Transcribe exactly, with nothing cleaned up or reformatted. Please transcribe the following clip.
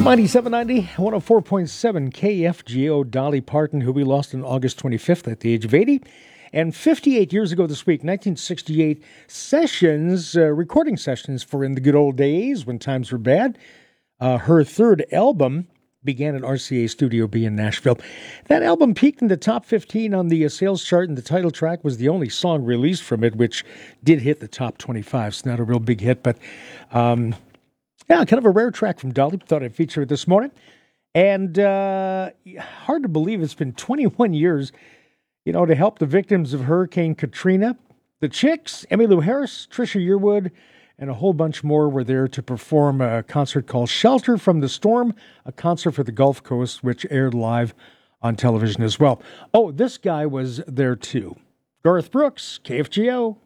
ninety-seven ninety, one oh four point seven K F G O. Dolly Parton, who we lost on August twenty-fifth at the age of eighty. And fifty-eight years ago this week, nineteen sixty-eight, sessions, uh, recording sessions for In the Good Old Days, When Times Were Bad. Uh, her third album began at R C A Studio B in Nashville. That album peaked in the top fifteen on the uh, sales chart, and the title track was the only song released from it, which did hit the top twenty-five. It's not a real big hit, but um, yeah, kind of a rare track from Dolly. Thought I'd feature it this morning. And uh, hard to believe it's been twenty-one years, you know, to help the victims of Hurricane Katrina. The Chicks, Emmylou Harris, Trisha Yearwood, and a whole bunch more were there to perform a concert called Shelter from the Storm, a concert for the Gulf Coast, which aired live on television as well. Oh, this guy was there too. Garth Brooks, K F G O.